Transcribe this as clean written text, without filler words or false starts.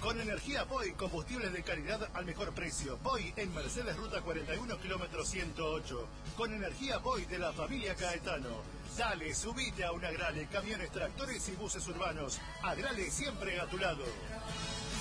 Con energía Boy, combustibles de calidad al mejor precio. Boy en Mercedes Ruta 41, kilómetro 108. Con energía Boy de la familia Caetano. Dale, subite a un Agrale, camiones, tractores y buses urbanos. Agrale siempre a tu lado.